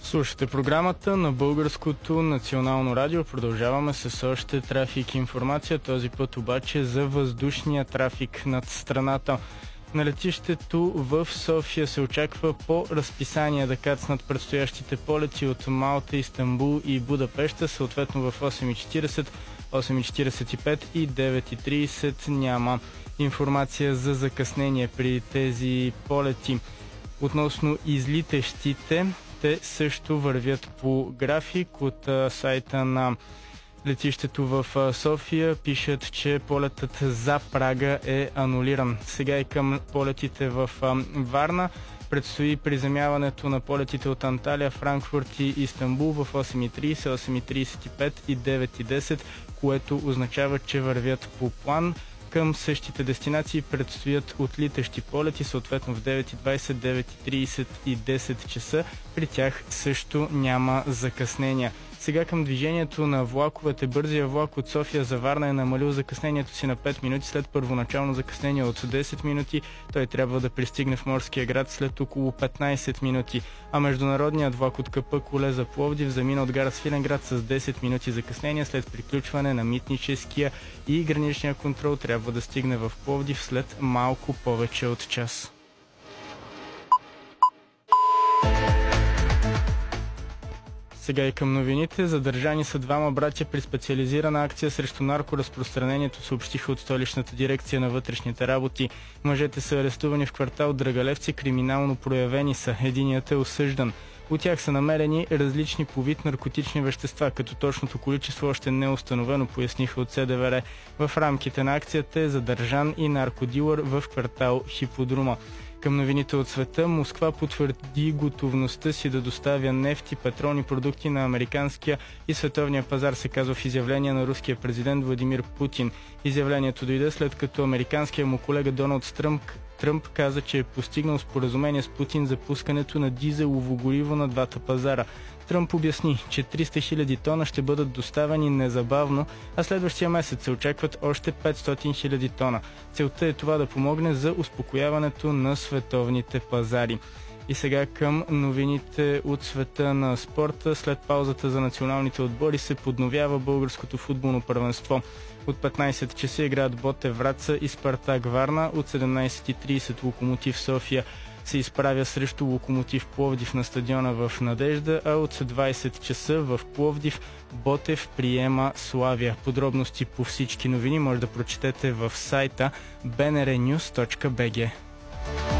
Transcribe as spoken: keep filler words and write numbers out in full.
Слушате програмата на Българското национално радио. Продължаваме с още трафик и информация. Този път обаче за въздушния трафик над страната. На летището в София се очаква по разписание да кацнат предстоящите полети от Малта, Истанбул и Будапеща, съответно в осем и четирийсет, осем и четирийсет и пет и девет и трийсет. Няма информация за закъснение при тези полети. Относно излитащите, те също вървят по график. От а, сайта на летището в а, София пишат, че полетът за Прага е анулиран. Сега и към полетите в а, Варна предстои приземяването на полетите от Анталия, Франкфурт и Истанбул в осем и трийсет, осем и трийсет и пет и девет и десет, което означава, че вървят по план. Към същите дестинации предстоят отлитащи полети, съответно в девет и двайсет, девет и трийсет и десет часа. При тях също няма закъснения. Сега към движението на влаковете. Бързия влак от София за Варна е намалил закъснението си на пет минути след първоначално закъснение от десет минути. Той трябва да пристигне в Морския град след около петнайсет минути. А международният влак от КП Колеза Пловдив замина от гара Свиленград с десет минути закъснение. След приключване на митническия и граничния контрол трябва да стигне в Пловдив след малко повече от час. Сега и към новините. Задържани са двама братя при специализирана акция срещу наркоразпространението, съобщиха от столичната дирекция на вътрешните работи. Мъжете са арестувани в квартал Драгалевци, криминално проявени са. Единият е осъждан. От тях са намерени различни по вид наркотични вещества, като точното количество още не е установено, поясниха от СДВР. В рамките на акцията е задържан и наркодилър в квартал Хиподрума. Към новините от света, Москва потвърди готовността си да доставя нефт и петролни продукти на американския и световния пазар, се казва в изявление на руския президент Владимир Путин. Изявлението дойде след като американският му колега Доналд Тръмп, Тръмп каза, че е постигнал споразумение с Путин за пускането на дизелово гориво на двата пазара. Тръмп обясни, че триста хиляди тона ще бъдат доставени незабавно, а следващия месец се очакват още петстотин хиляди тона. Целта е това да помогне за успокояването на световните пазари. И сега към новините от света на спорта. След паузата за националните отбори се подновява българското футболно първенство. От петнайсет часа играят Ботев Враца и Спартак Варна. От седемнайсет и трийсет Локомотив София се изправя срещу Локомотив Пловдив на стадиона в Надежда, а от двайсет часа в Пловдив Ботев приема Славия. Подробности по всички новини може да прочетете в сайта би ен ар нюз точка би джи.